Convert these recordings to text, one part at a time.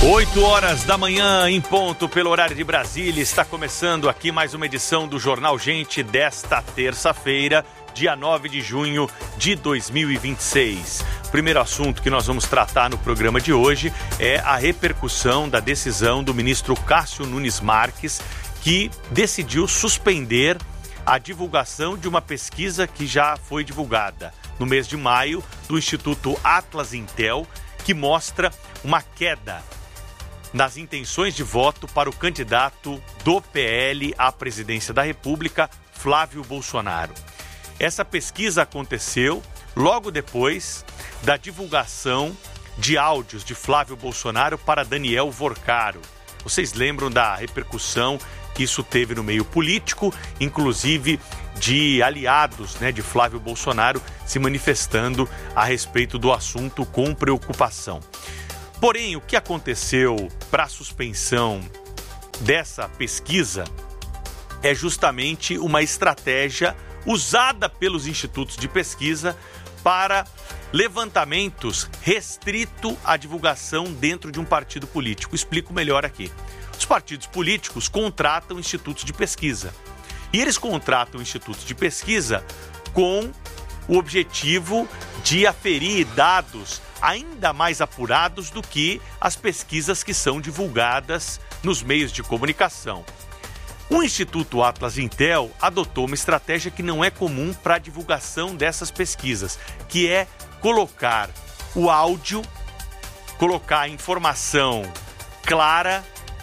8 da manhã em ponto pelo horário de Brasília. Está começando aqui mais uma edição do Jornal Gente desta terça-feira, dia 9 de junho de 2026. O primeiro assunto que nós vamos tratar no programa de hoje é a repercussão da decisão do ministro Cássio Nunes Marques, que decidiu suspender a divulgação de uma pesquisa que já foi divulgada no mês de maio do Instituto Atlas Intel, que mostra uma queda nas intenções de voto para o candidato do PL à presidência da República, Flávio Bolsonaro. Essa pesquisa aconteceu logo depois da divulgação de áudios de Flávio Bolsonaro para Daniel Vorcaro. Vocês lembram da repercussão que isso teve no meio político, inclusive de aliados, de Flávio Bolsonaro se manifestando a respeito do assunto com preocupação. Porém, o que aconteceu para a suspensão dessa pesquisa é justamente uma estratégia usada pelos institutos de pesquisa para levantamentos restrito à divulgação dentro de um partido político. Explico melhor aqui. Os partidos políticos contratam institutos de pesquisa. E eles contratam institutos de pesquisa com o objetivo de aferir dados ainda mais apurados do que as pesquisas que são divulgadas nos meios de comunicação. O Instituto Atlas Intel adotou uma estratégia que não é comum para a divulgação dessas pesquisas, que é colocar o áudio, colocar a informação clara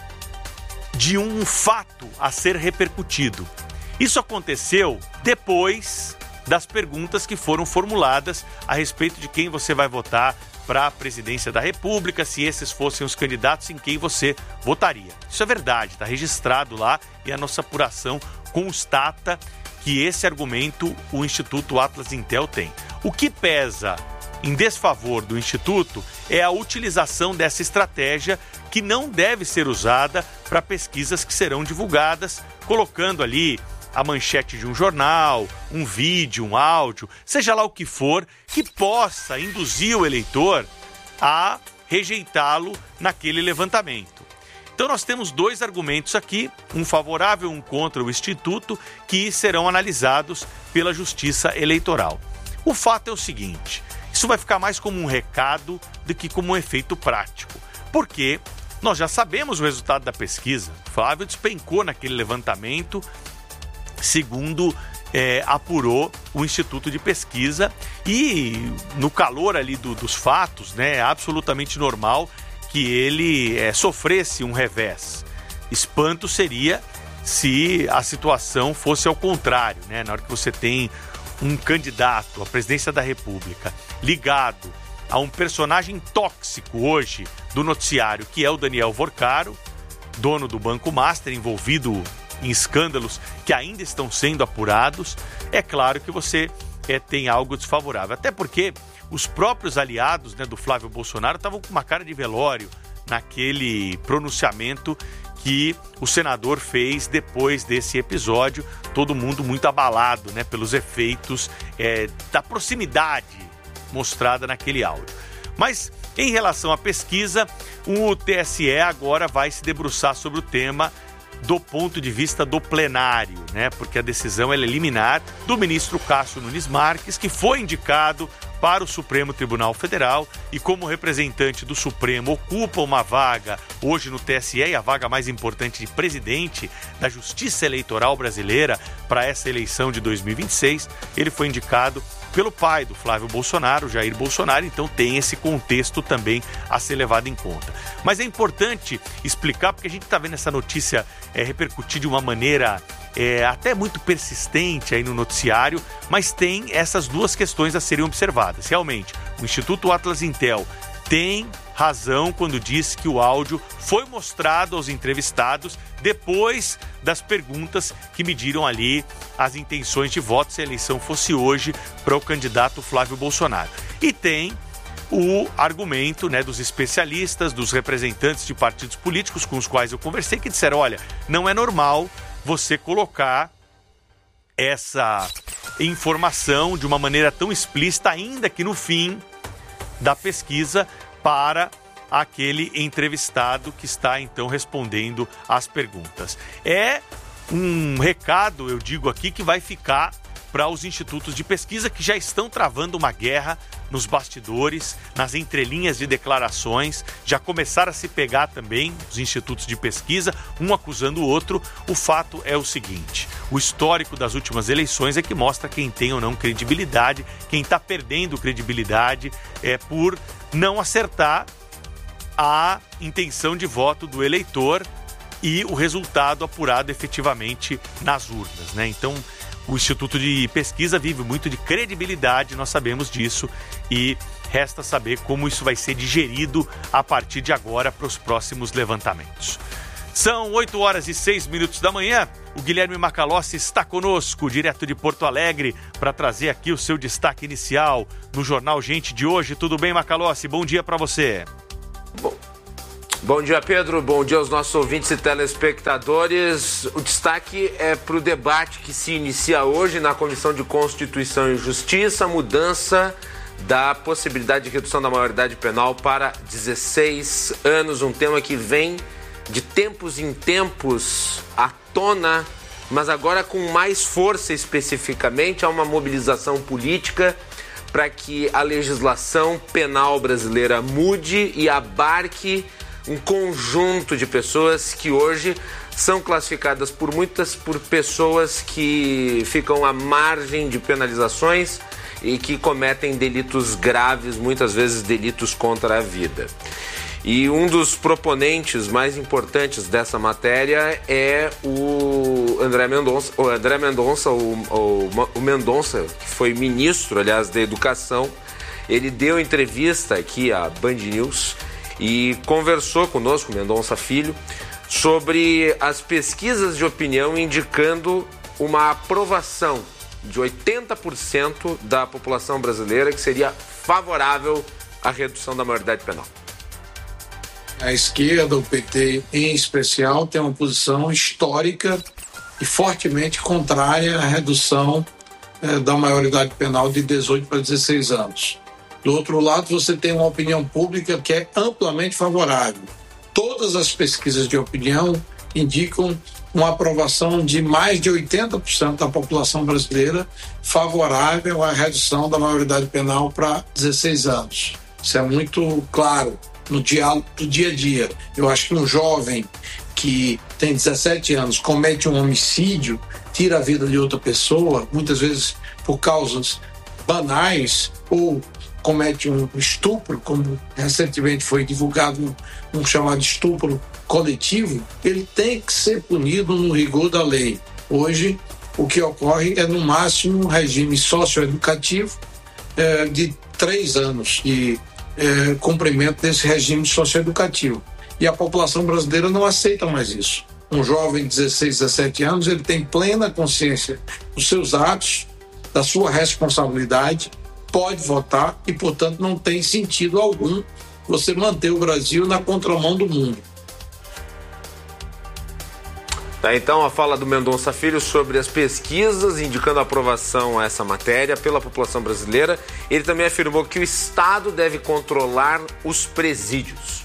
de um fato a ser repercutido. Isso aconteceu depois das perguntas que foram formuladas a respeito de quem você vai votar para a presidência da República, se esses fossem os candidatos, em quem você votaria. Isso é verdade, está registrado lá e a nossa apuração constata que esse argumento o Instituto Atlas Intel tem. O que pesa em desfavor do Instituto é a utilização dessa estratégia que não deve ser usada para pesquisas que serão divulgadas, colocando ali a manchete de um jornal, um vídeo, um áudio, seja lá o que for, que possa induzir o eleitor a rejeitá-lo naquele levantamento. Então nós temos dois argumentos aqui, um favorável e um contra o Instituto, que serão analisados pela Justiça Eleitoral. O fato é o seguinte, isso vai ficar mais como um recado do que como um efeito prático, porque nós já sabemos o resultado da pesquisa. Flávio despencou naquele levantamento, segundo apurou o Instituto de Pesquisa, e no calor ali dos fatos, é absolutamente normal que ele sofresse um revés. Espanto seria se a situação fosse ao contrário, na hora que você tem um candidato à presidência da República ligado a um personagem tóxico hoje do noticiário, que é o Daniel Vorcaro, dono do Banco Master, envolvido em escândalos que ainda estão sendo apurados. É claro que você tem algo desfavorável. Até porque os próprios aliados do Flávio Bolsonaro estavam com uma cara de velório naquele pronunciamento que o senador fez depois desse episódio. Todo mundo muito abalado pelos efeitos da proximidade mostrada naquele áudio. Mas em relação à pesquisa, o TSE agora vai se debruçar sobre o tema do ponto de vista do plenário, porque a decisão é liminar do ministro Cássio Nunes Marques, que foi indicado para o Supremo Tribunal Federal e, como representante do Supremo, ocupa uma vaga hoje no TSE, e a vaga mais importante de presidente da Justiça Eleitoral brasileira para essa eleição de 2026. Ele foi indicado pelo pai do Flávio Bolsonaro, Jair Bolsonaro, então tem esse contexto também a ser levado em conta. Mas é importante explicar, porque a gente está vendo essa notícia repercutir de uma maneira até muito persistente aí no noticiário, mas tem essas duas questões a serem observadas. Realmente, o Instituto Atlas Intel tem razão quando diz que o áudio foi mostrado aos entrevistados depois das perguntas que mediram ali as intenções de voto se a eleição fosse hoje para o candidato Flávio Bolsonaro. E tem o argumento dos especialistas, dos representantes de partidos políticos com os quais eu conversei, que disseram, olha, não é normal você colocar essa informação de uma maneira tão explícita, ainda que no fim da pesquisa, para àquele entrevistado que está então respondendo às perguntas. É um recado, eu digo aqui, que vai ficar para os institutos de pesquisa que já estão travando uma guerra nos bastidores, nas entrelinhas de declarações, já começaram a se pegar também os institutos de pesquisa, um acusando o outro. O fato é o seguinte: o histórico das últimas eleições é que mostra quem tem ou não credibilidade, quem está perdendo credibilidade por não acertar a intenção de voto do eleitor e o resultado apurado efetivamente nas urnas, né? Então, o Instituto de Pesquisa vive muito de credibilidade, nós sabemos disso, e resta saber como isso vai ser digerido a partir de agora para os próximos levantamentos. São 8h06 da manhã, o Guilherme Macalossi está conosco, direto de Porto Alegre, para trazer aqui o seu destaque inicial no Jornal Gente de hoje. Tudo bem, Macalossi? Bom dia para você. Bom dia, Pedro. Bom dia aos nossos ouvintes e telespectadores. O destaque é para o debate que se inicia hoje na Comissão de Constituição e Justiça, a mudança da possibilidade de redução da maioridade penal para 16 anos, um tema que vem de tempos em tempos à tona, mas agora com mais força especificamente. Há uma mobilização política para que a legislação penal brasileira mude e abarque um conjunto de pessoas que hoje são classificadas por muitas por pessoas que ficam à margem de penalizações e que cometem delitos graves, muitas vezes delitos contra a vida. E um dos proponentes mais importantes dessa matéria é o André Mendonça, o Mendonça, que foi ministro, aliás, da Educação. Ele deu entrevista aqui à Band News e conversou conosco, Mendonça Filho, sobre as pesquisas de opinião indicando uma aprovação de 80% da população brasileira que seria favorável à redução da maioridade penal. A esquerda, o PT em especial, tem uma posição histórica e fortemente contrária à redução da maioridade penal de 18 para 16 anos. Do outro lado, você tem uma opinião pública que é amplamente favorável. Todas as pesquisas de opinião indicam uma aprovação de mais de 80% da população brasileira favorável à redução da maioridade penal para 16 anos. Isso é muito claro no diálogo do dia a dia. Eu acho que um jovem que tem 17 anos comete um homicídio, tira a vida de outra pessoa, muitas vezes por causas banais, ou comete um estupro, como recentemente foi divulgado um chamado estupro coletivo, ele tem que ser punido no rigor da lei. Hoje, o que ocorre é, no máximo, um regime socioeducativo de 3 anos de cumprimento desse regime socioeducativo. E a população brasileira não aceita mais isso. Um jovem de 16, 17 anos, ele tem plena consciência dos seus atos, da sua responsabilidade, pode votar e, portanto, não tem sentido algum você manter o Brasil na contramão do mundo. Tá, então a fala do Mendonça Filho sobre as pesquisas indicando a aprovação a essa matéria pela população brasileira. Ele também afirmou que o Estado deve controlar os presídios.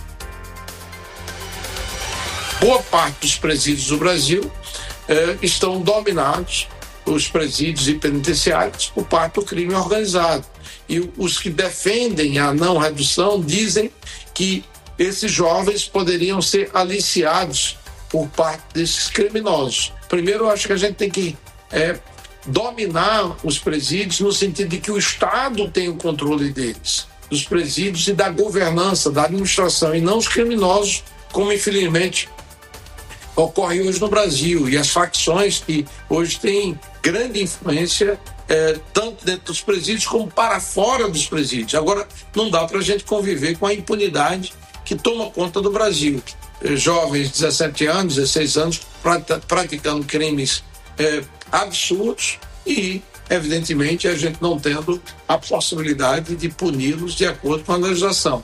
Boa parte dos presídios do Brasil estão dominados, os presídios e penitenciários, por parte do crime organizado. E os que defendem a não redução dizem que esses jovens poderiam ser aliciados por parte desses criminosos. Primeiro, eu acho que a gente tem que dominar os presídios no sentido de que o Estado tem o controle deles, dos presídios e da governança, da administração, e não os criminosos, como infelizmente ocorre hoje no Brasil. E as facções que hoje têm grande influência, tanto dentro dos presídios como para fora dos presídios. Agora, não dá para a gente conviver com a impunidade que toma conta do Brasil. Jovens de 17 anos, 16 anos, praticando crimes absurdos e, evidentemente, a gente não tendo a possibilidade de puni-los de acordo com a legislação.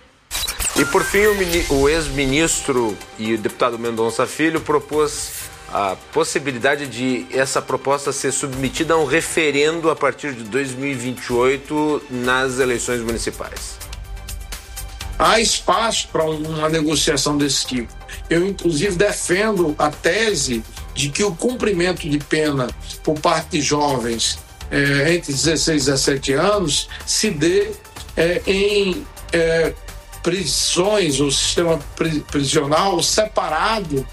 E, por fim, o ex-ministro e o deputado Mendonça Filho propôs a possibilidade de essa proposta ser submetida a um referendo a partir de 2028 nas eleições municipais? Há espaço para uma negociação desse tipo. Eu, inclusive, defendo a tese de que o cumprimento de pena por parte de jovens entre 16 e 17 anos se dê em prisões, ou sistema prisional separado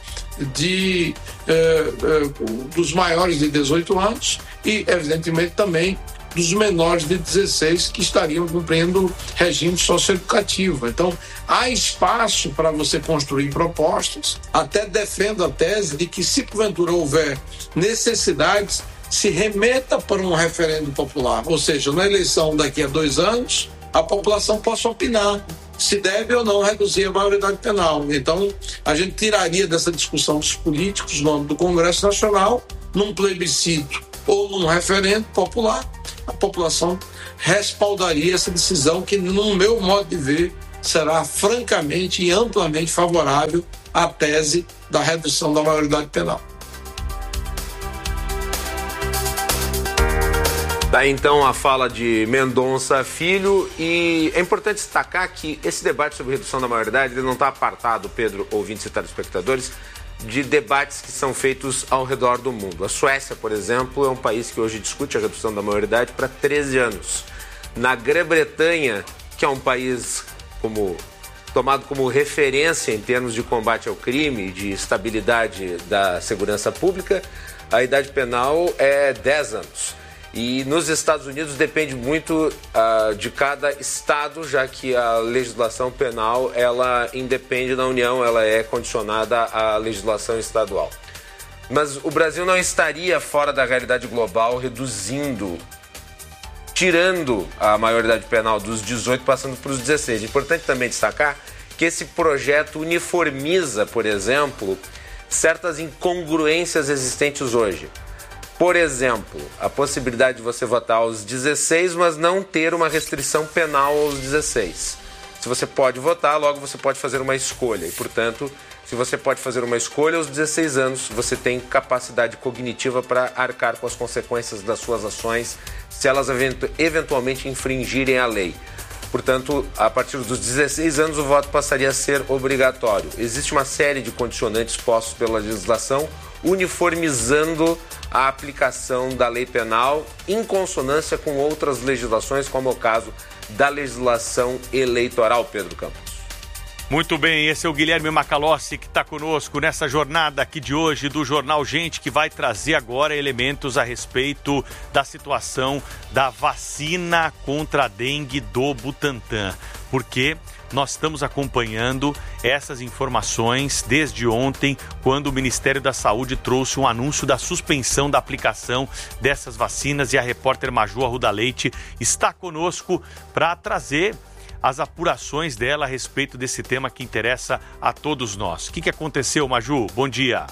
dos maiores de 18 anos e, evidentemente, também dos menores de 16 que estariam cumprindo regime socioeducativo. Então, há espaço para você construir propostas. Até defendo a tese de que, se porventura houver necessidades, se remeta para um referendo popular. Ou seja, na eleição daqui a 2 anos, a população possa opinar se deve ou não reduzir a maioridade penal. Então, a gente tiraria dessa discussão dos políticos no âmbito do Congresso Nacional, num plebiscito ou num referendo popular, a população respaldaria essa decisão que, no meu modo de ver, será francamente e amplamente favorável à tese da redução da maioridade penal. Daí então a fala de Mendonça Filho, e é importante destacar que esse debate sobre redução da maioridade ele não está apartado, Pedro, ouvintes e telespectadores, de debates que são feitos ao redor do mundo. A Suécia, por exemplo, é um país que hoje discute a redução da maioridade para 13 anos. Na Grã-Bretanha, que é um país tomado como referência em termos de combate ao crime e de estabilidade da segurança pública, a idade penal é 10 anos. E nos Estados Unidos depende muito de cada estado, já que a legislação penal ela independe da União, ela é condicionada à legislação estadual. Mas o Brasil não estaria fora da realidade global, tirando a maioridade penal dos 18, passando para os 16. É importante também destacar que esse projeto uniformiza, por exemplo, certas incongruências existentes hoje. Por exemplo, a possibilidade de você votar aos 16, mas não ter uma restrição penal aos 16. Se você pode votar, logo você pode fazer uma escolha. E, portanto, se você pode fazer uma escolha aos 16 anos, você tem capacidade cognitiva para arcar com as consequências das suas ações, se elas eventualmente infringirem a lei. Portanto, a partir dos 16 anos, o voto passaria a ser obrigatório. Existe uma série de condicionantes postos pela legislação, uniformizando a aplicação da lei penal em consonância com outras legislações, como é o caso da legislação eleitoral, Pedro Campos. Muito bem, esse é o Guilherme Macalossi que está conosco nessa jornada aqui de hoje do Jornal Gente, que vai trazer agora elementos a respeito da situação da vacina contra a dengue do Butantan, porque nós estamos acompanhando essas informações desde ontem, quando o Ministério da Saúde trouxe um anúncio da suspensão da aplicação dessas vacinas, e a repórter Maju Arruda Leite está conosco para trazer as apurações dela a respeito desse tema que interessa a todos nós. O que aconteceu, Maju? Bom dia.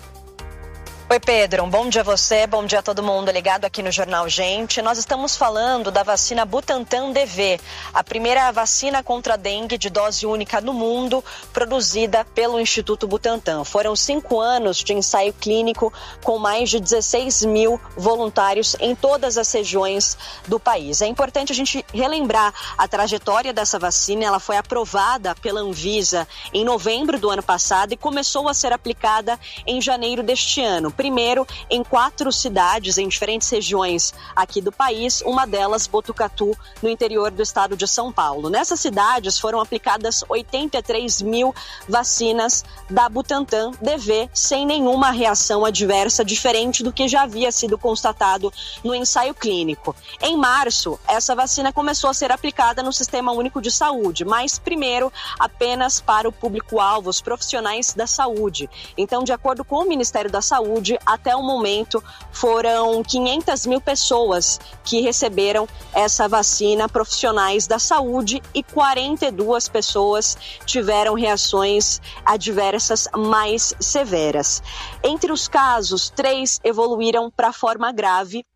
Oi, Pedro, um bom dia a você, bom dia a todo mundo ligado aqui no Jornal Gente. Nós estamos falando da vacina Butantan DV, a primeira vacina contra a dengue de dose única no mundo, produzida pelo Instituto Butantan. Foram 5 anos de ensaio clínico com mais de 16 mil voluntários em todas as regiões do país. É importante a gente relembrar a trajetória dessa vacina. Ela foi aprovada pela Anvisa em novembro do ano passado e começou a ser aplicada em janeiro deste ano. Primeiro em 4 cidades em diferentes regiões aqui do país, uma delas Botucatu, no interior do estado de São Paulo. Nessas cidades foram aplicadas 83 mil vacinas da Butantan DV, sem nenhuma reação adversa diferente do que já havia sido constatado no ensaio clínico. Em março, essa vacina começou a ser aplicada no Sistema Único de Saúde, mas primeiro apenas para o público-alvo, os profissionais da saúde. Então, de acordo com o Ministério da Saúde, até o momento foram 500 mil pessoas que receberam essa vacina, profissionais da saúde, e 42 pessoas tiveram reações adversas mais severas. Entre os casos, 3 evoluíram para forma grave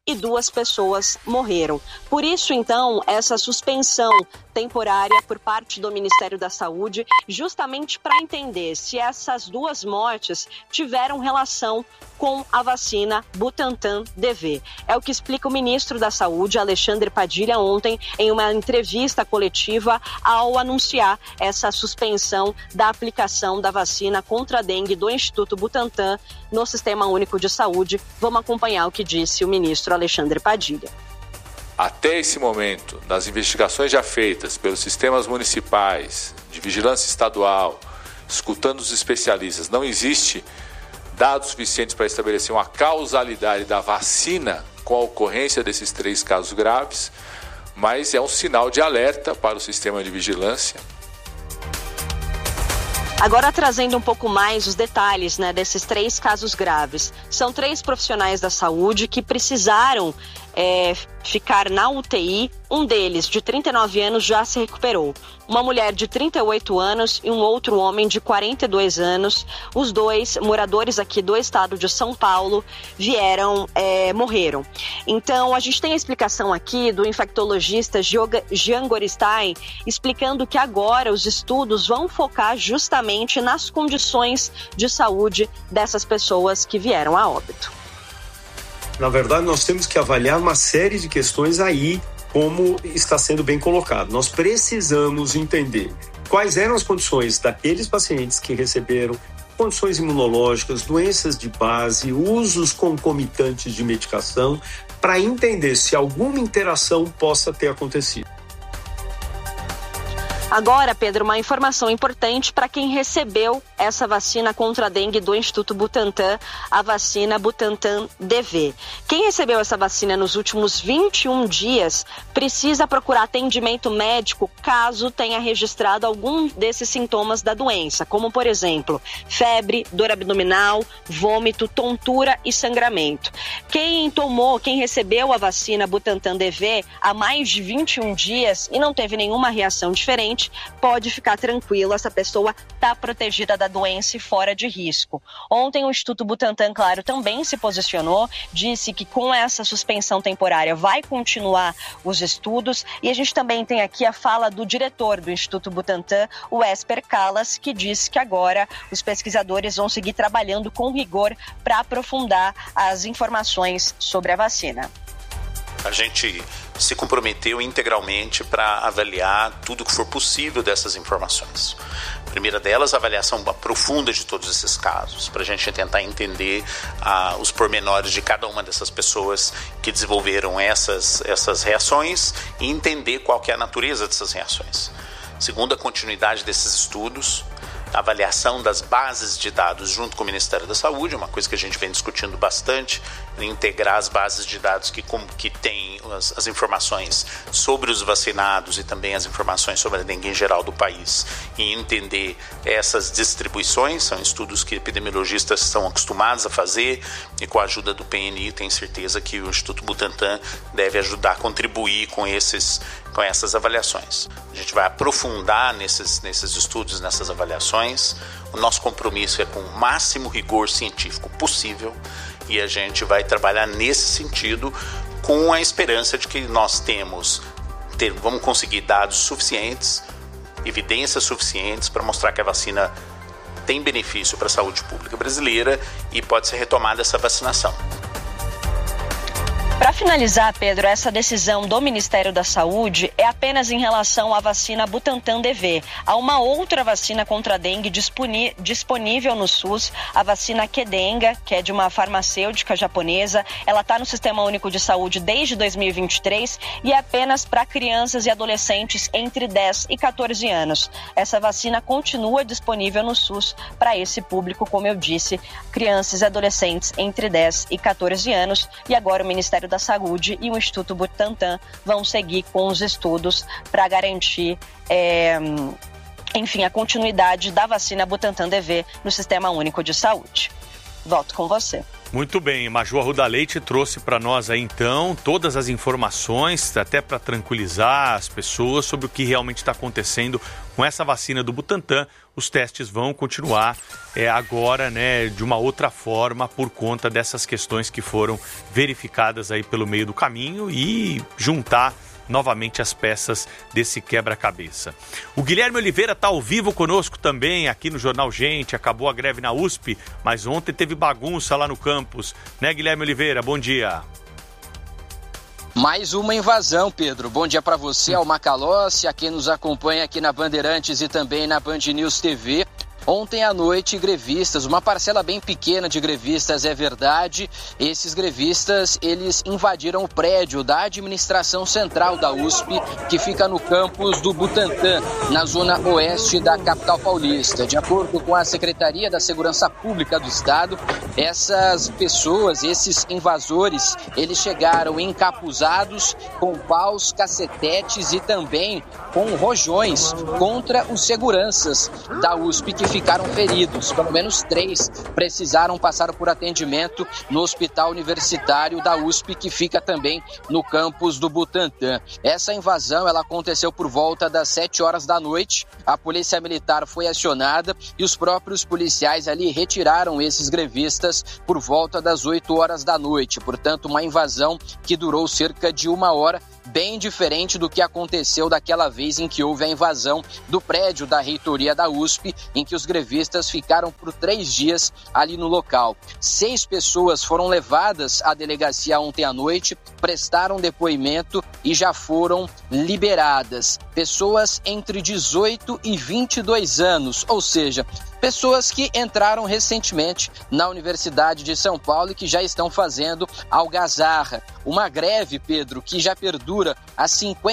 e 2 pessoas morreram. Por isso, então, essa suspensão temporária por parte do Ministério da Saúde, justamente para entender se essas 2 mortes tiveram relação com a vacina Butantan DV. É o que explica o ministro da Saúde, Alexandre Padilha, ontem em uma entrevista coletiva ao anunciar essa suspensão da aplicação da vacina contra a dengue do Instituto Butantan no Sistema Único de Saúde. Vamos acompanhar o que disse o ministro Alexandre Padilha. Até esse momento, nas investigações já feitas pelos sistemas municipais, de vigilância estadual, escutando os especialistas, não existe dados suficientes para estabelecer uma causalidade da vacina com a ocorrência desses 3 casos graves, mas é um sinal de alerta para o sistema de vigilância. Agora, trazendo um pouco mais os detalhes, desses 3 casos graves. São 3 profissionais da saúde que precisaram ficar na UTI. Um deles, de 39 anos, já se recuperou. Uma mulher de 38 anos e um outro homem de 42 anos. Os 2 moradores aqui do estado de São Paulo morreram. Então, a gente tem a explicação aqui do infectologista Jean Goristain, explicando que agora os estudos vão focar justamente nas condições de saúde dessas pessoas que vieram a óbito. Na verdade, nós temos que avaliar uma série de questões aí, como está sendo bem colocado. Nós precisamos entender quais eram as condições daqueles pacientes que receberam condições imunológicas, doenças de base, usos concomitantes de medicação, para entender se alguma interação possa ter acontecido. Agora, Pedro, uma informação importante para quem recebeu essa vacina contra a dengue do Instituto Butantan, a vacina Butantan DV. Quem recebeu essa vacina nos últimos 21 dias precisa procurar atendimento médico caso tenha registrado algum desses sintomas da doença, como, por exemplo, febre, dor abdominal, vômito, tontura e sangramento. Quem recebeu a vacina Butantan DV há mais de 21 dias e não teve nenhuma reação diferente, pode ficar tranquilo, essa pessoa está protegida da doença e fora de risco. Ontem o Instituto Butantan, claro, também se posicionou, disse que com essa suspensão temporária vai continuar os estudos, e a gente também tem aqui a fala do diretor do Instituto Butantan, o Esper Callas, que diz que agora os pesquisadores vão seguir trabalhando com rigor para aprofundar as informações sobre a vacina. A gente se comprometeu integralmente para avaliar tudo que for possível dessas informações. A primeira delas, a avaliação profunda de todos esses casos, para a gente tentar entender os pormenores de cada uma dessas pessoas que desenvolveram essas reações e entender qual que é a natureza dessas reações. Segundo, a continuidade desses estudos, a avaliação das bases de dados junto com o Ministério da Saúde, uma coisa que a gente vem discutindo bastante, integrar as bases de dados que têm as informações sobre os vacinados e também as informações sobre a dengue em geral do país, e entender essas distribuições. São estudos que epidemiologistas estão acostumados a fazer, e com a ajuda do PNI tenho certeza que o Instituto Butantan deve ajudar a contribuir com essas avaliações. A gente vai aprofundar nesses estudos, nessas avaliações. O nosso compromisso é com o máximo rigor científico possível, e a gente vai trabalhar nesse sentido com a esperança de que nós vamos conseguir dados suficientes, evidências suficientes para mostrar que a vacina tem benefício para a saúde pública brasileira e pode ser retomada essa vacinação. Para finalizar, Pedro, essa decisão do Ministério da Saúde é apenas em relação à vacina Butantan DV. Há uma outra vacina contra a dengue disponível no SUS, a vacina Kedenga, que é de uma farmacêutica japonesa. Ela está no Sistema Único de Saúde desde 2023 e é apenas para crianças e adolescentes entre 10 e 14 anos. Essa vacina continua disponível no SUS para esse público, como eu disse, crianças e adolescentes entre 10 e 14 anos. E agora o Ministério da Saúde e o Instituto Butantan vão seguir com os estudos para garantir, a continuidade da vacina Butantan DV no Sistema Único de Saúde. Volto com você. Muito bem, Major Arruda Leite trouxe para nós aí então todas as informações, até para tranquilizar as pessoas sobre o que realmente está acontecendo com essa vacina do Butantan. Os testes vão continuar agora, né, de uma outra forma por conta dessas questões que foram verificadas aí pelo meio do caminho e juntar novamente as peças desse quebra-cabeça. O Guilherme Oliveira está ao vivo conosco também aqui no Jornal Gente. Acabou a greve na USP, mas ontem teve bagunça lá no campus, né, Guilherme Oliveira? Bom dia. Mais uma invasão, Pedro. Bom dia para você, ao Macalossi, a quem nos acompanha aqui na Bandeirantes e também na Band News TV. Ontem à noite, grevistas, uma parcela bem pequena de grevistas, é verdade. Esses grevistas, eles invadiram o prédio da administração central da USP, que fica no campus do Butantan, na zona oeste da capital paulista. De acordo com a Secretaria da Segurança Pública do Estado, essas pessoas, esses invasores, eles chegaram encapuzados com paus, cacetetes e também com rojões contra os seguranças da USP que ficaram feridos. Pelo menos 3 precisaram passar por atendimento no hospital universitário da USP, que fica também no campus do Butantan. Essa invasão, ela aconteceu por volta das 7 horas da noite. A polícia militar foi acionada e os próprios policiais ali retiraram esses grevistas por volta das 8 horas da noite. Portanto, uma invasão que durou cerca de 1 hora, bem diferente do que aconteceu daquela vez em que houve a invasão do prédio da reitoria da USP, em que os grevistas ficaram por 3 dias ali no local. 6 pessoas foram levadas à delegacia ontem à noite, prestaram depoimento e já foram liberadas. Pessoas entre 18 e 22 anos, ou seja, pessoas que entraram recentemente na Universidade de São Paulo e que já estão fazendo algazarra. Uma greve, Pedro, que já perdura há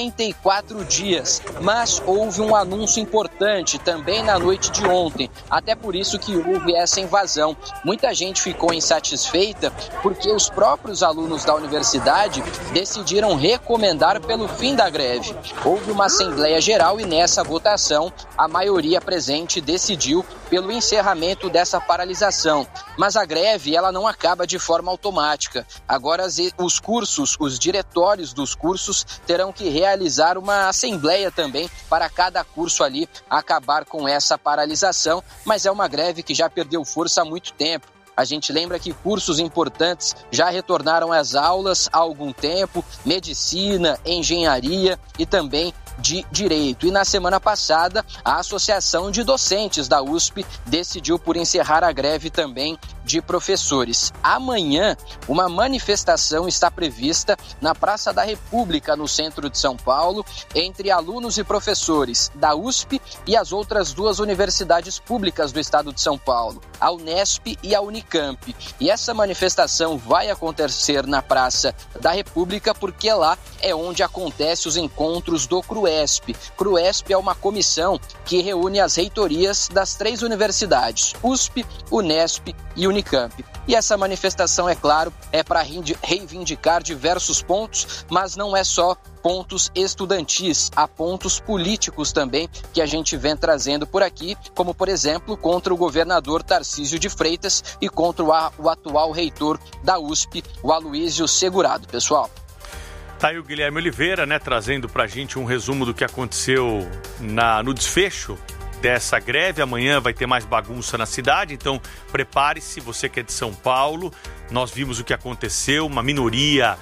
54 dias, mas houve um anúncio importante também na noite de ontem, até por isso que houve essa invasão. Muita gente ficou insatisfeita porque os próprios alunos da universidade decidiram recomendar pelo fim da greve. Houve uma Assembleia Geral e nessa votação a maioria presente decidiu pelo encerramento dessa paralisação. Mas a greve, ela não acaba de forma automática. Agora os cursos, os diretórios dos cursos terão que realizar uma assembleia também para cada curso ali acabar com essa paralisação, mas é uma greve que já perdeu força há muito tempo. A gente lembra que cursos importantes já retornaram às aulas há algum tempo, medicina, engenharia e também de direito. E na semana passada, a Associação de Docentes da USP decidiu por encerrar a greve também de professores. Amanhã, uma manifestação está prevista na Praça da República, no centro de São Paulo, entre alunos e professores da USP e as outras 2 universidades públicas do estado de São Paulo, a Unesp e a Unicamp. E essa manifestação vai acontecer na Praça da República porque lá é onde acontecem os encontros do CRUESP. CRUESP é uma comissão que reúne as reitorias das 3 universidades, USP, Unesp e Unicamp. E essa manifestação, é claro, é para reivindicar diversos pontos, mas não é só pontos estudantis, há pontos políticos também que a gente vem trazendo por aqui, como, por exemplo, contra o governador Tarcísio de Freitas e contra o atual reitor da USP, o Aloísio Segurado. Pessoal. Tá aí o Guilherme Oliveira, né, trazendo pra gente um resumo do que aconteceu no desfecho dessa greve. Amanhã vai ter mais bagunça na cidade, então prepare-se, você que é de São Paulo. Nós vimos o que aconteceu, uma minoria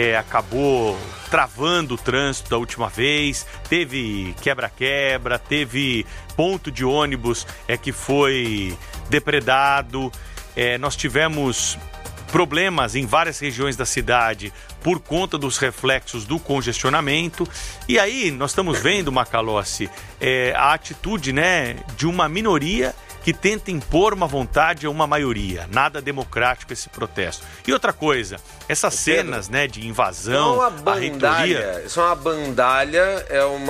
acabou travando o trânsito da última vez, teve quebra-quebra, teve ponto de ônibus que foi depredado, nós tivemos problemas em várias regiões da cidade por conta dos reflexos do congestionamento. E aí nós estamos vendo, Macalossi, a atitude, né, de uma minoria que tenta impor uma vontade a uma maioria. Nada democrático esse protesto. E outra coisa, essas cenas, né, de invasão à reitoria... Isso é uma bandalha,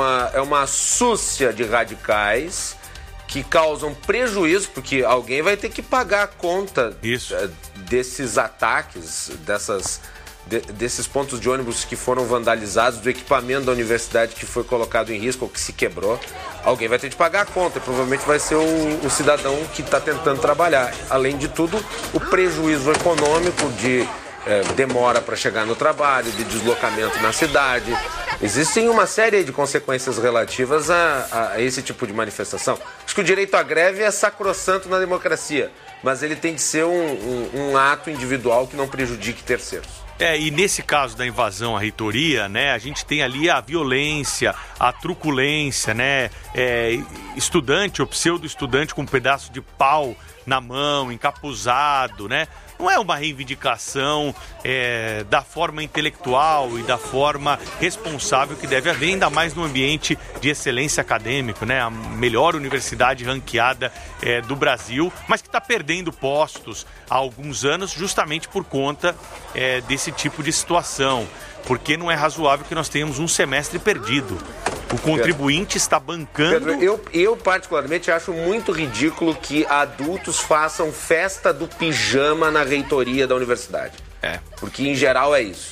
é uma súcia de radicais que causam prejuízo, porque alguém vai ter que pagar a conta desses ataques, desses pontos de ônibus que foram vandalizados, do equipamento da universidade que foi colocado em risco ou que se quebrou, alguém vai ter de pagar a conta e provavelmente vai ser o cidadão que está tentando trabalhar. Além de tudo, o prejuízo econômico de demora para chegar no trabalho, de deslocamento na cidade. Existem uma série de consequências relativas a esse tipo de manifestação. Acho que o direito à greve é sacrossanto na democracia, mas ele tem de ser um ato individual que não prejudique terceiros. E nesse caso da invasão à reitoria, né, a gente tem ali a violência, a truculência, né, estudante ou pseudo-estudante com um pedaço de pau na mão, encapuzado, né? Não é uma reivindicação da forma intelectual e da forma responsável que deve haver, ainda mais no ambiente de excelência acadêmico, né? A melhor universidade ranqueada do Brasil, mas que está perdendo postos há alguns anos justamente por conta desse tipo de situação. Porque não é razoável que nós tenhamos um semestre perdido. O contribuinte está bancando... Pedro, eu particularmente acho muito ridículo que adultos façam festa do pijama na reitoria da universidade. Porque em geral é isso.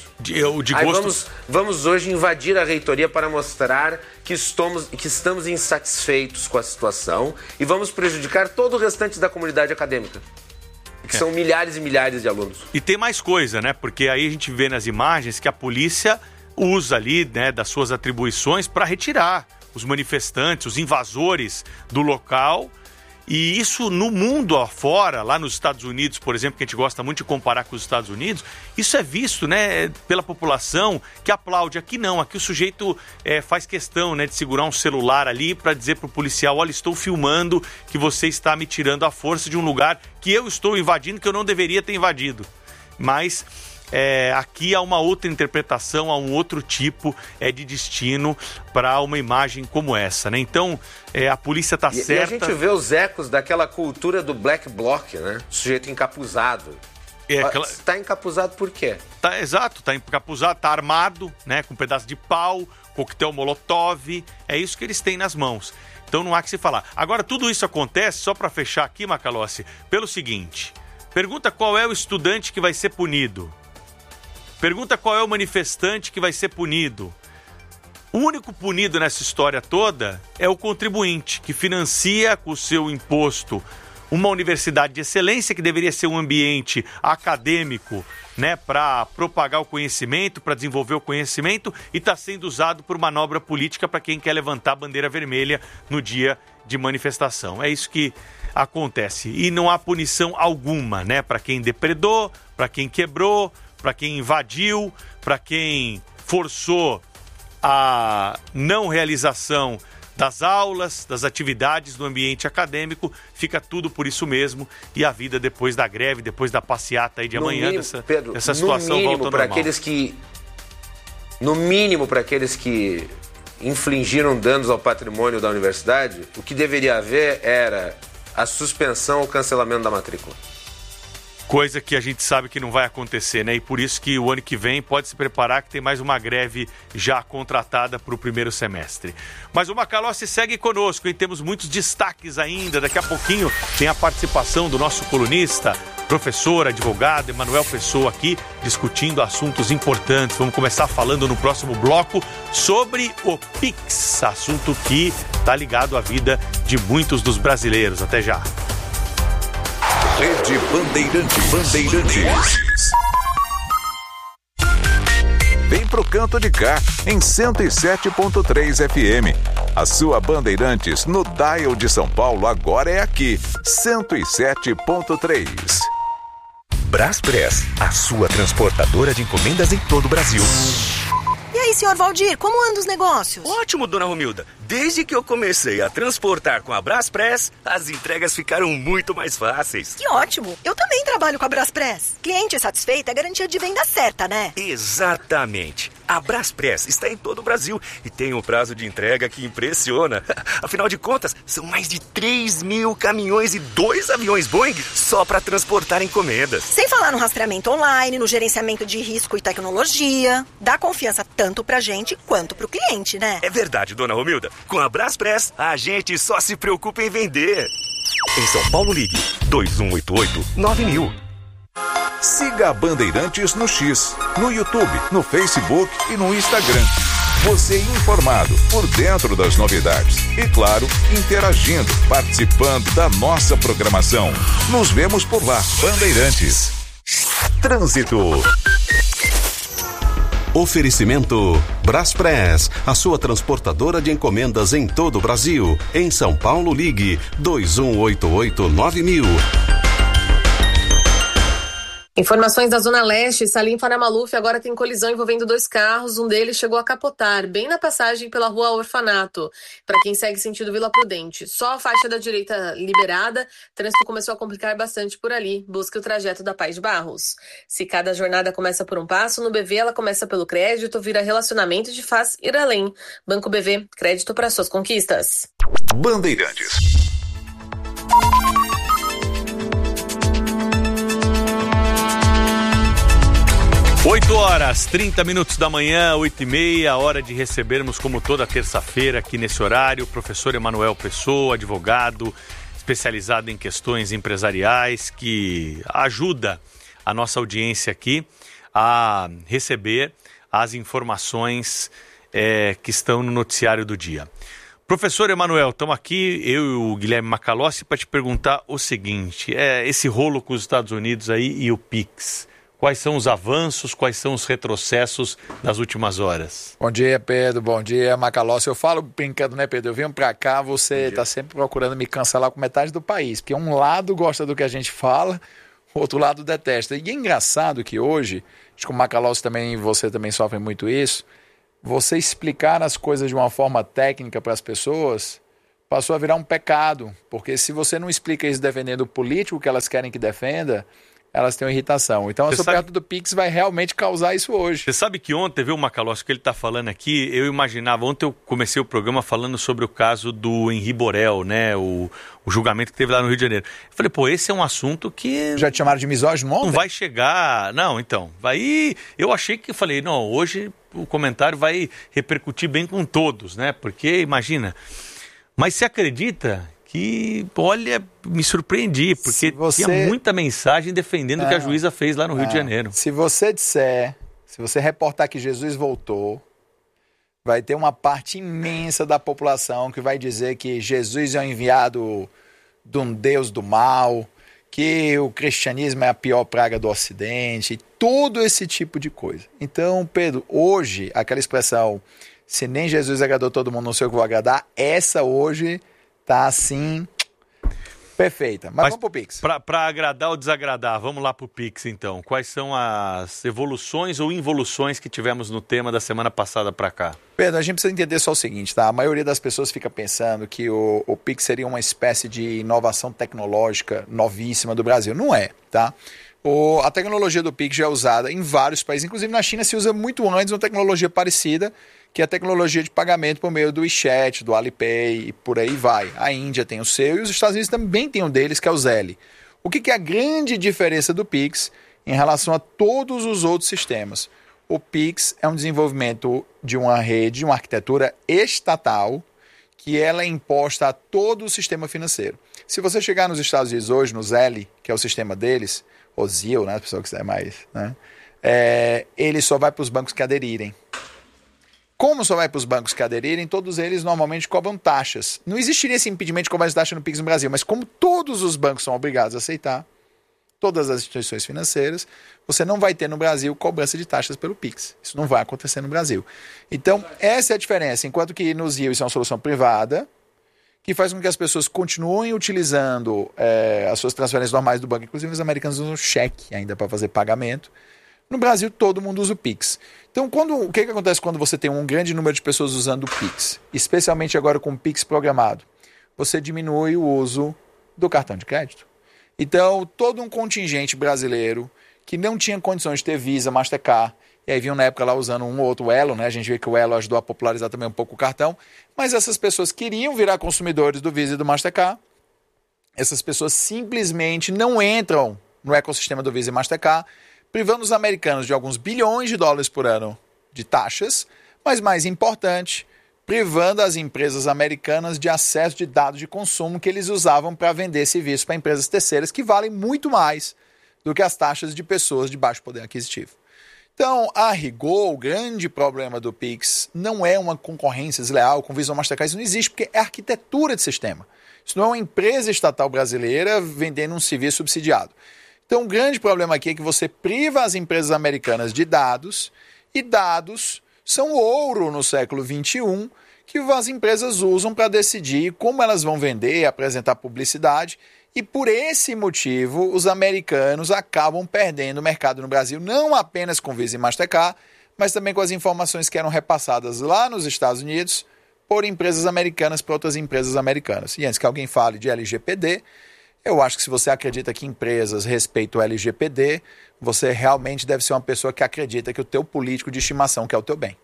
Vamos hoje invadir a reitoria para mostrar que estamos insatisfeitos com a situação e vamos prejudicar todo o restante da comunidade acadêmica. Que são milhares e milhares de alunos. E tem mais coisa, né? Porque aí a gente vê nas imagens que a polícia usa ali, né, das suas atribuições para retirar os manifestantes, os invasores do local. E isso no mundo afora, lá nos Estados Unidos, por exemplo, que a gente gosta muito de comparar com os Estados Unidos, isso é visto, né, pela população que aplaude. Aqui não, aqui o sujeito faz questão, né, de segurar um celular ali para dizer para o policial: olha, estou filmando que você está me tirando à força de um lugar que eu estou invadindo, que eu não deveria ter invadido. Mas... aqui há uma outra interpretação, há um outro tipo de destino para uma imagem como essa, né? Então, a polícia está certa... E a gente vê os ecos daquela cultura do black bloc, né? O sujeito encapuzado. Está encapuzado por quê? Exato, está encapuzado, está armado, né? Com um pedaço de pau, coquetel molotov, é isso que eles têm nas mãos. Então não há que se falar. Agora, tudo isso acontece, só para fechar aqui, Macalossi, pelo seguinte: pergunta qual é o estudante que vai ser punido. Pergunta qual é o manifestante que vai ser punido. O único punido nessa história toda é o contribuinte, que financia com o seu imposto uma universidade de excelência, que deveria ser um ambiente acadêmico, né, para propagar o conhecimento, para desenvolver o conhecimento, e está sendo usado por manobra política para quem quer levantar a bandeira vermelha no dia de manifestação. É isso que acontece. E não há punição alguma, né, para quem depredou, para quem quebrou, para quem invadiu, para quem forçou a não realização das aulas, das atividades no ambiente acadêmico. Fica tudo por isso mesmo, e a vida depois da greve, depois da passeata aí de amanhã, dessa situação volta ao normal. No mínimo, para aqueles que infligiram danos ao patrimônio da universidade, o que deveria haver era a suspensão ou cancelamento da matrícula. Coisa que a gente sabe que não vai acontecer, né? E por isso que o ano que vem pode se preparar, que tem mais uma greve já contratada para o primeiro semestre. Mas o Macalossi segue conosco e temos muitos destaques ainda. Daqui a pouquinho tem a participação do nosso colunista, professor, advogado, Emanuel Pessoa, aqui discutindo assuntos importantes. Vamos começar falando no próximo bloco sobre o Pix, assunto que está ligado à vida de muitos dos brasileiros. Até já. Rede Bandeirantes. Vem pro canto de cá, em 107.3 FM. A sua Bandeirantes no dial de São Paulo agora é aqui, 107.3. Braspress, a sua transportadora de encomendas em todo o Brasil. E aí, senhor Valdir, como andam os negócios? Ótimo, dona Romilda. Desde que eu comecei a transportar com a Braspress, as entregas ficaram muito mais fáceis. Que ótimo! Eu também trabalho com a Braspress. Cliente satisfeito é garantia de venda certa, né? Exatamente. A Braspress está em todo o Brasil e tem um prazo de entrega que impressiona. Afinal de contas, são mais de 3.000 caminhões e 2 aviões Boeing só para transportar encomendas. Sem falar no rastreamento online, no gerenciamento de risco e tecnologia. Dá confiança tanto pra gente quanto pro cliente, né? É verdade, dona Romilda. Com a Braspress, a gente só se preocupa em vender. Em São Paulo, ligue 2188-9000. Siga a Bandeirantes no X, no YouTube, no Facebook e no Instagram. Você informado, por dentro das novidades. E claro, interagindo, participando da nossa programação. Nos vemos por lá, Bandeirantes. Trânsito. Oferecimento Braspress, a sua transportadora de encomendas em todo o Brasil. Em São Paulo, ligue 2188-9000. Informações da Zona Leste, Salim Faramaluf agora tem colisão envolvendo 2 carros, um deles chegou a capotar, bem na passagem pela rua Orfanato. Para quem segue sentido Vila Prudente, só a faixa da direita liberada, o trânsito começou a complicar bastante por ali, busque o trajeto da Paz de Barros. Se cada jornada começa por um passo, no BV ela começa pelo crédito, vira relacionamento e te faz ir além. Banco BV, crédito para suas conquistas. Bandeirantes. Oito horas, 30 minutos da manhã, 8h30, hora de recebermos, como toda terça-feira aqui nesse horário, o professor Emanuel Pessoa, advogado, especializado em questões empresariais, que ajuda a nossa audiência aqui a receber as informações que estão no noticiário do dia. Professor Emanuel, estamos aqui, eu e o Guilherme Macalossi, para te perguntar o seguinte, esse rolo com os Estados Unidos aí e o PIX. Quais são os avanços, quais são os retrocessos das últimas horas? Bom dia, Pedro. Bom dia, Macalossi. Eu falo brincando, né, Pedro? Eu venho pra cá, você tá sempre procurando me cancelar com metade do país, porque um lado gosta do que a gente fala, o outro lado detesta. E é engraçado que hoje, acho que o Macalossi também, você também sofre muito isso, você explicar as coisas de uma forma técnica para as pessoas passou a virar um pecado, porque se você não explica isso defendendo o político que elas querem que defenda, elas têm uma irritação. Então, a sua pergunta do Pix vai realmente causar isso hoje. Você sabe que ontem, viu, Macalossi, que ele está falando aqui, eu imaginava, ontem eu comecei o programa falando sobre o caso do Henri Borel, né, o julgamento que teve lá no Rio de Janeiro. Eu falei, pô, esse é um assunto que... Já te chamaram de misógino ontem? Não vai chegar... Não, então, vai... Eu achei que, falei, não, hoje o comentário vai repercutir bem com todos, né, porque, imagina... Mas você acredita... que, olha, me surpreendi, porque tinha muita mensagem defendendo o que a juíza fez lá no Rio de Janeiro. Se você reportar que Jesus voltou, vai ter uma parte imensa da população que vai dizer que Jesus é o enviado de um Deus do mal, que o cristianismo é a pior praga do Ocidente, todo esse tipo de coisa. Então, Pedro, hoje, aquela expressão, se nem Jesus agradou todo mundo, não sei o que vou agradar, essa hoje... tá assim, perfeita. Mas vamos pro Pix. Para agradar ou desagradar, vamos lá pro Pix então. Quais são as evoluções ou involuções que tivemos no tema da semana passada para cá? Pedro, a gente precisa entender só o seguinte, tá? A maioria das pessoas fica pensando que o Pix seria uma espécie de inovação tecnológica novíssima do Brasil. Não é, tá? A tecnologia do Pix já é usada em vários países, inclusive na China se usa muito antes uma tecnologia parecida, que é a tecnologia de pagamento por meio do WeChat, do Alipay e por aí vai. A Índia tem o seu e os Estados Unidos também tem um deles, que é o Zelle. O que é a grande diferença do Pix em relação a todos os outros sistemas? O Pix é um desenvolvimento de uma rede, uma arquitetura estatal, que ela é imposta a todo o sistema financeiro. Se você chegar nos Estados Unidos hoje, no Zelle, que é o sistema deles, ou ZIL, né, a pessoa que quiser mais, né, ele só vai para os bancos que aderirem. Como só vai para os bancos que aderirem, todos eles normalmente cobram taxas. Não existiria esse impedimento de cobrar taxa no Pix no Brasil, mas como todos os bancos são obrigados a aceitar, todas as instituições financeiras, você não vai ter no Brasil cobrança de taxas pelo Pix. Isso não vai acontecer no Brasil. Então, essa é a diferença. Enquanto que no ZIL isso é uma solução privada, que faz com que as pessoas continuem utilizando as suas transferências normais do banco, inclusive os americanos usam cheque ainda para fazer pagamento. No Brasil, todo mundo usa o Pix. Então, o que acontece quando você tem um grande número de pessoas usando o Pix? Especialmente agora com o Pix programado. Você diminui o uso do cartão de crédito. Então, todo um contingente brasileiro que não tinha condições de ter Visa, Mastercard, e aí vinham na época lá usando um ou outro Elo, né? A gente vê que o Elo ajudou a popularizar também um pouco o cartão, mas essas pessoas queriam virar consumidores do Visa e do Mastercard. Essas pessoas simplesmente não entram no ecossistema do Visa e Mastercard, privando os americanos de alguns bilhões de dólares por ano de taxas, mas mais importante, privando as empresas americanas de acesso de dados de consumo que eles usavam para vender serviços para empresas terceiras que valem muito mais do que as taxas de pessoas de baixo poder aquisitivo. Então, a rigor, o grande problema do Pix não é uma concorrência desleal com Visa ou Mastercard. Isso não existe, porque é arquitetura de sistema. Isso não é uma empresa estatal brasileira vendendo um serviço subsidiado. Então, o grande problema aqui é que você priva as empresas americanas de dados, e dados são ouro no século XXI, que as empresas usam para decidir como elas vão vender, apresentar publicidade. E por esse motivo, os americanos acabam perdendo o mercado no Brasil, não apenas com Visa e Mastercard, mas também com as informações que eram repassadas lá nos Estados Unidos por empresas americanas para outras empresas americanas. E antes que alguém fale de LGPD, eu acho que se você acredita que empresas respeitam o LGPD, você realmente deve ser uma pessoa que acredita que o teu político de estimação quer o teu bem.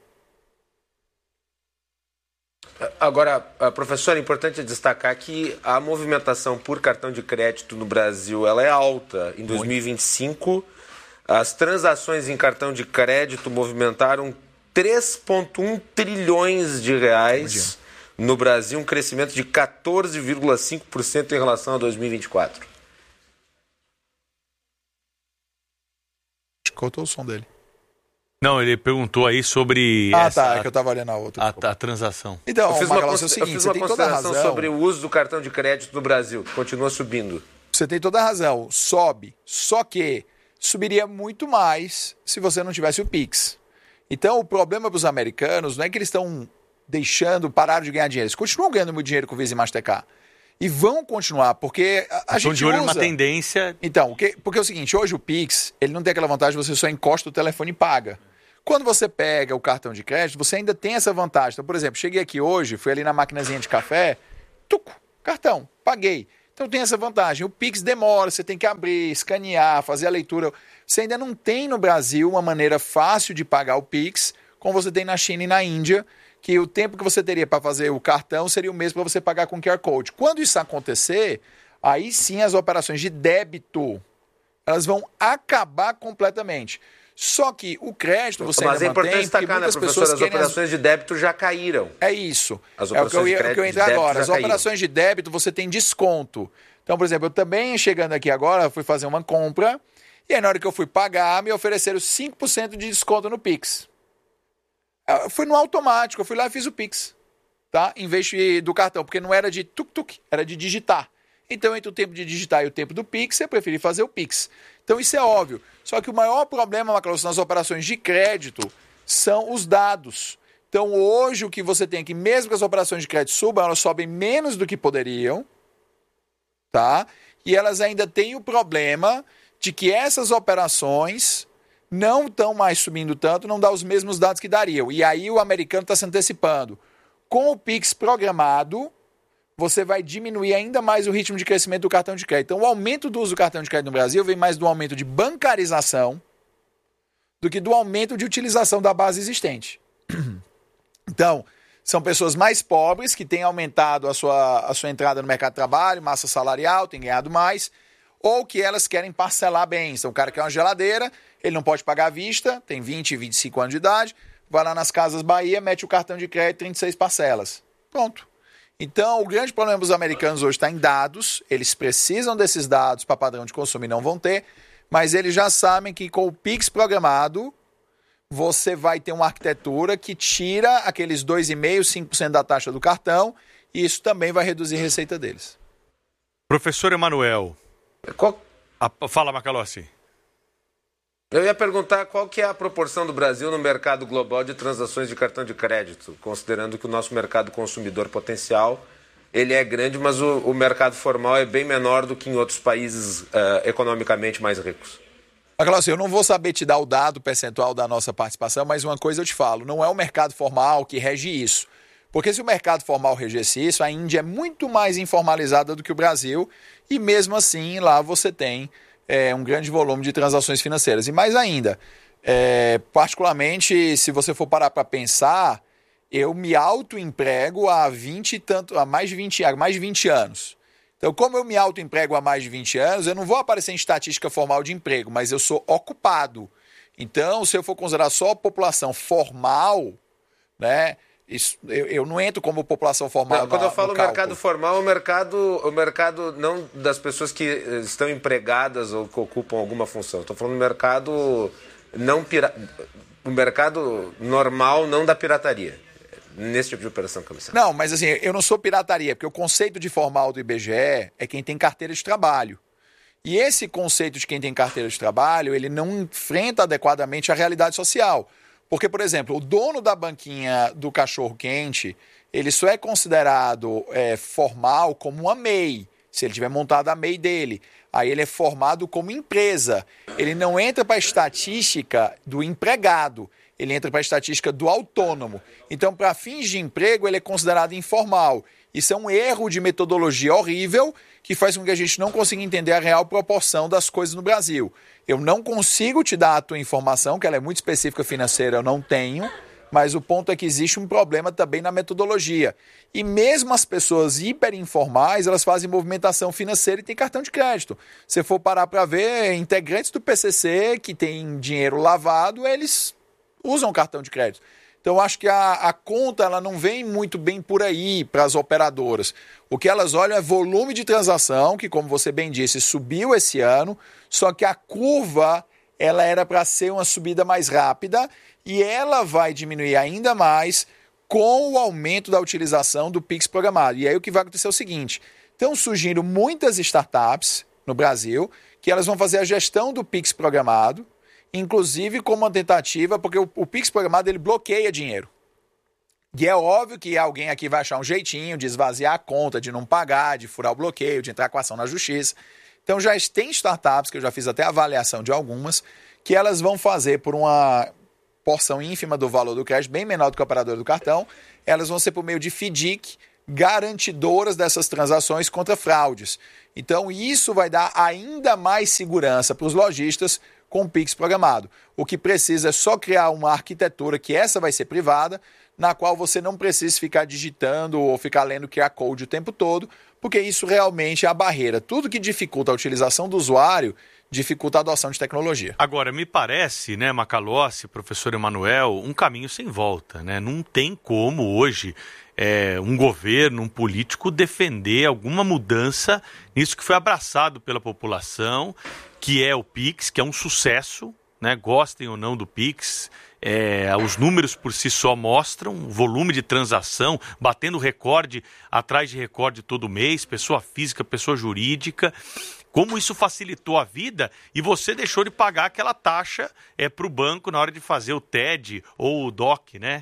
Agora, professor, é importante destacar que a movimentação por cartão de crédito no Brasil ela é alta. Em 2025, as transações em cartão de crédito movimentaram 3,1 trilhões de reais no Brasil, um crescimento de 14,5% em relação a 2024. Cortou o som dele. Não, ele perguntou aí sobre é que eu estava olhando a outra. A transação. Então, eu fiz uma consideração sobre o uso do cartão de crédito no Brasil, que continua subindo. Você tem toda a razão, sobe, só que subiria muito mais se você não tivesse o Pix. Então, o problema para os americanos não é que eles estão pararam de ganhar dinheiro, eles continuam ganhando muito dinheiro com Visa e Mastercard. E vão continuar, porque a gente de olho uma tendência... Então, porque é o seguinte, hoje o Pix, ele não tem aquela vantagem de você só encosta o telefone e paga. Quando você pega o cartão de crédito, você ainda tem essa vantagem. Então, por exemplo, cheguei aqui hoje, fui ali na maquinazinha de café, cartão, paguei. Então tem essa vantagem. O Pix demora, você tem que abrir, escanear, fazer a leitura. Você ainda não tem no Brasil uma maneira fácil de pagar o Pix, como você tem na China e na Índia, que o tempo que você teria para fazer o cartão seria o mesmo para você pagar com QR Code. Quando isso acontecer, aí sim as operações de débito, elas vão acabar completamente. Só que o crédito você ainda mantém... Mas é importante destacar, né, professor, as operações de débito já caíram. É isso. As operações de crédito, o que eu entro agora. As operações de débito você tem desconto. Então, por exemplo, eu também, chegando aqui agora, fui fazer uma compra, e aí na hora que eu fui pagar, me ofereceram 5% de desconto no Pix. Eu fui no automático, eu fui lá e fiz o Pix, tá? Em vez do cartão, porque não era de tuk-tuk, era de digitar. Então, entre o tempo de digitar e o tempo do Pix, eu preferi fazer o Pix. Então, isso é óbvio. Só que o maior problema, Macalossi, nas operações de crédito são os dados. Então, hoje, o que você tem aqui, mesmo que as operações de crédito subam, elas sobem menos do que poderiam, tá? E elas ainda têm o problema de que essas operações não estão mais subindo tanto, não dá os mesmos dados que dariam. E aí o americano está se antecipando. Com o Pix programado, você vai diminuir ainda mais o ritmo de crescimento do cartão de crédito. Então, o aumento do uso do cartão de crédito no Brasil vem mais do aumento de bancarização do que do aumento de utilização da base existente. Então, são pessoas mais pobres que têm aumentado a sua entrada no mercado de trabalho, massa salarial, têm ganhado mais, ou que elas querem parcelar bens. Então, o cara quer uma geladeira, ele não pode pagar à vista, tem 20, 25 anos de idade, vai lá nas Casas Bahia, mete o cartão de crédito, 36 parcelas. Pronto. Então, o grande problema dos americanos hoje está em dados, eles precisam desses dados para padrão de consumo e não vão ter, mas eles já sabem que com o Pix programado, você vai ter uma arquitetura que tira aqueles 2,5%, 5% da taxa do cartão, e isso também vai reduzir a receita deles. Professor Emanuel. Fala, Macalossi. Eu ia perguntar qual que é a proporção do Brasil no mercado global de transações de cartão de crédito, considerando que o nosso mercado consumidor potencial ele é grande, mas o mercado formal é bem menor do que em outros países economicamente mais ricos. Macalossi, eu não vou saber te dar o dado percentual da nossa participação, mas uma coisa eu te falo, não é o mercado formal que rege isso. Porque se o mercado formal regesse isso, a Índia é muito mais informalizada do que o Brasil, e mesmo assim lá você tem um grande volume de transações financeiras. E mais ainda, particularmente, se você for parar para pensar, eu me autoemprego há mais de 20 anos. Então, como eu me autoemprego há mais de 20 anos, eu não vou aparecer em estatística formal de emprego, mas eu sou ocupado. Então, se eu for considerar só a população formal, né, Eu não entro como população formal. Não, quando eu falo mercado formal, o mercado não das pessoas que estão empregadas ou que ocupam alguma função. Estou falando do mercado o mercado normal, não da pirataria. Nesse tipo de operação comercial. Não, mas assim, eu não sou pirataria, porque o conceito de formal do IBGE é quem tem carteira de trabalho. E esse conceito de quem tem carteira de trabalho, ele não enfrenta adequadamente a realidade social. Porque, por exemplo, o dono da banquinha do cachorro-quente, ele só é considerado formal como uma MEI, se ele tiver montado a MEI dele. Aí ele é formado como empresa. Ele não entra para a estatística do empregado, ele entra para a estatística do autônomo. Então, para fins de emprego, ele é considerado informal. Isso é um erro de metodologia horrível que faz com que a gente não consiga entender a real proporção das coisas no Brasil. Eu não consigo te dar a tua informação, que ela é muito específica financeira, eu não tenho, mas o ponto é que existe um problema também na metodologia. E mesmo as pessoas hiperinformais, elas fazem movimentação financeira e têm cartão de crédito. Se for parar para ver, integrantes do PCC que têm dinheiro lavado, eles usam cartão de crédito. Então, eu acho que a conta ela não vem muito bem por aí para as operadoras. O que elas olham é volume de transação, que, como você bem disse, subiu esse ano, só que a curva ela era para ser uma subida mais rápida e ela vai diminuir ainda mais com o aumento da utilização do Pix programado. E aí o que vai acontecer é o seguinte, estão surgindo muitas startups no Brasil que elas vão fazer a gestão do Pix programado, inclusive como uma tentativa, porque o Pix programado ele bloqueia dinheiro. E é óbvio que alguém aqui vai achar um jeitinho de esvaziar a conta, de não pagar, de furar o bloqueio, de entrar com ação na justiça. Então já tem startups, que eu já fiz até a avaliação de algumas, que elas vão fazer por uma porção ínfima do valor do crédito, bem menor do que a operadora do cartão, elas vão ser por meio de FDIC, garantidoras dessas transações contra fraudes. Então isso vai dar ainda mais segurança para os lojistas com o Pix programado. O que precisa é só criar uma arquitetura que essa vai ser privada, na qual você não precisa ficar digitando ou ficar lendo QR Code o tempo todo, porque isso realmente é a barreira. Tudo que dificulta a utilização do usuário, dificulta a adoção de tecnologia. Agora, me parece, né, Macalossi, professor Emanuel, um caminho sem volta, né? Não tem como hoje um governo, um político defender alguma mudança nisso que foi abraçado pela população, que é o Pix, que é um sucesso, né? Gostem ou não do Pix, os números por si só mostram o volume de transação, batendo recorde atrás de recorde todo mês, pessoa física, pessoa jurídica. Como isso facilitou a vida e você deixou de pagar aquela taxa para o banco na hora de fazer o TED ou o DOC, né?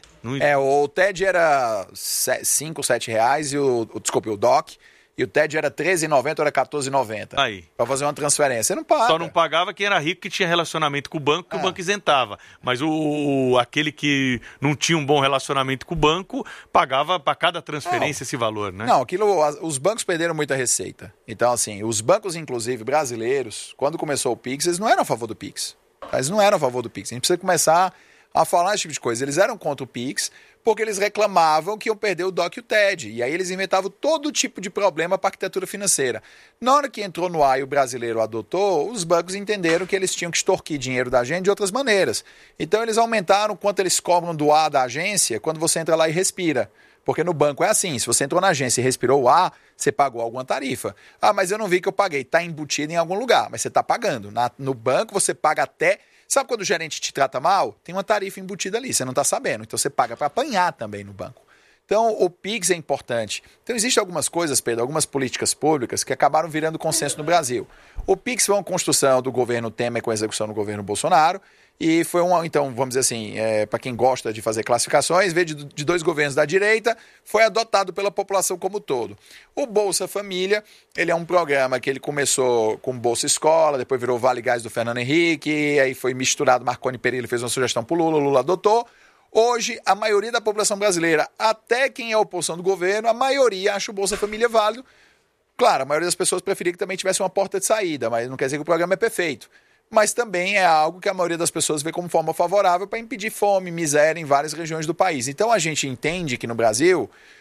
O TED era R$5, R$7 e o DOC. E o TED era R$13,90 ou era R$14,90. Aí. Para fazer uma transferência. Você não paga. Só não pagava quem era rico, que tinha relacionamento com o banco, que o banco isentava. Mas aquele que não tinha um bom relacionamento com o banco, pagava para cada transferência esse valor, né? Não, os bancos perderam muita receita. Então, assim, os bancos, inclusive, brasileiros, quando começou o Pix, eles não eram a favor do Pix. Eles não eram a favor do Pix. A gente precisa começar a falar esse tipo de coisa. Eles eram contra o Pix, porque eles reclamavam que iam perder o DOC e o TED. E aí eles inventavam todo tipo de problema para a arquitetura financeira. Na hora que entrou no ar e o brasileiro adotou, os bancos entenderam que eles tinham que extorquir dinheiro da gente de outras maneiras. Então eles aumentaram quanto eles cobram do ar da agência quando você entra lá e respira. Porque no banco é assim, se você entrou na agência e respirou o ar, você pagou alguma tarifa. Ah, mas eu não vi que eu paguei. Está embutido em algum lugar, mas você está pagando. No banco você paga até... Sabe quando o gerente te trata mal? Tem uma tarifa embutida ali, você não está sabendo. Então você paga para apanhar também no banco. Então o Pix é importante. Então existem algumas coisas, Pedro, algumas políticas públicas que acabaram virando consenso no Brasil. O Pix foi uma construção do governo Temer com a execução do governo Bolsonaro. E foi então, vamos dizer assim, para quem gosta de fazer classificações, veio de dois governos da direita, foi adotado pela população como um todo. O Bolsa Família, ele é um programa que ele começou com Bolsa Escola, depois virou Vale Gás do Fernando Henrique, aí foi misturado, Marconi Perillo fez uma sugestão para o Lula adotou. Hoje, a maioria da população brasileira, até quem é a oposição do governo, a maioria acha o Bolsa Família válido. Claro, a maioria das pessoas preferia que também tivesse uma porta de saída, mas não quer dizer que o programa é perfeito. Mas também é algo que a maioria das pessoas vê como forma favorável para impedir fome, miséria em várias regiões do país. Então a gente entende que no Brasil,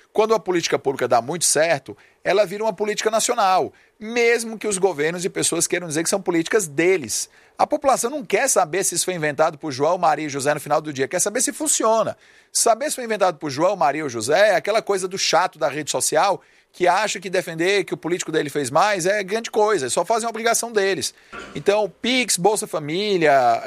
quando a política pública dá muito certo, ela vira uma política nacional, mesmo que os governos e pessoas queiram dizer que são políticas deles. A população não quer saber se isso foi inventado por João, Maria e José no final do dia, quer saber se funciona. Saber se foi inventado por João, Maria ou José é aquela coisa do chato da rede social que acha que defender que o político dele fez mais é grande coisa, só fazem a obrigação deles. Então, PIX, Bolsa Família,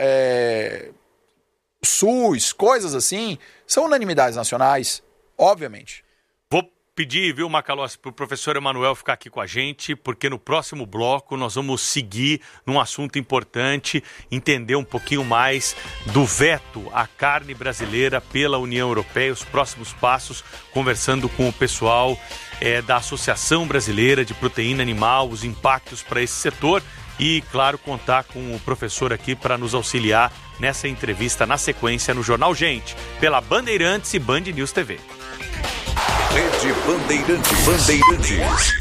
SUS, coisas assim, são unanimidades nacionais, obviamente. Vou pedir, viu, Macalossi, para o professor Emanuel ficar aqui com a gente, porque no próximo bloco nós vamos seguir num assunto importante, entender um pouquinho mais do veto à carne brasileira pela União Europeia, os próximos passos, conversando com o pessoal da Associação Brasileira de Proteína Animal, os impactos para esse setor e, claro, contar com o professor aqui para nos auxiliar nessa entrevista na sequência no Jornal Gente, pela Bandeirantes e Band News TV. Rede Bandeirantes.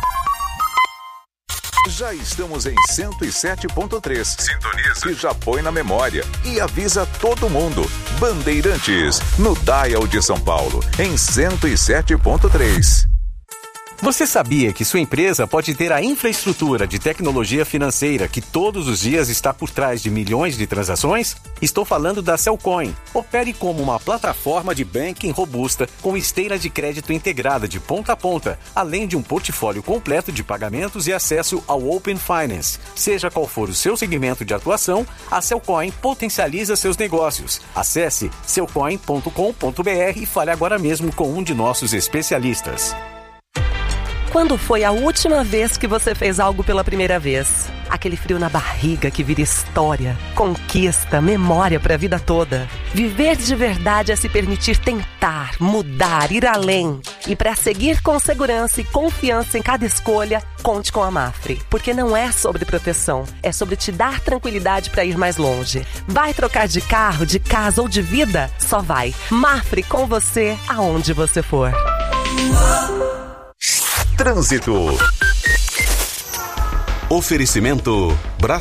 Já estamos em 107.3. Sintoniza. E já põe na memória. E avisa todo mundo. Bandeirantes, no Dial de São Paulo, em 107.3. Você sabia que sua empresa pode ter a infraestrutura de tecnologia financeira que todos os dias está por trás de milhões de transações? Estou falando da Cellcoin. Opere como uma plataforma de banking robusta com esteira de crédito integrada de ponta a ponta, além de um portfólio completo de pagamentos e acesso ao Open Finance. Seja qual for o seu segmento de atuação, a Cellcoin potencializa seus negócios. Acesse cellcoin.com.br e fale agora mesmo com um de nossos especialistas. Quando foi a última vez que você fez algo pela primeira vez? Aquele frio na barriga que vira história, conquista, memória para a vida toda. Viver de verdade é se permitir tentar, mudar, ir além. E para seguir com segurança e confiança em cada escolha, conte com a Mafre. Porque não é sobre proteção, é sobre te dar tranquilidade para ir mais longe. Vai trocar de carro, de casa ou de vida? Só vai. Mafre com você, aonde você for. Trânsito. Oferecimento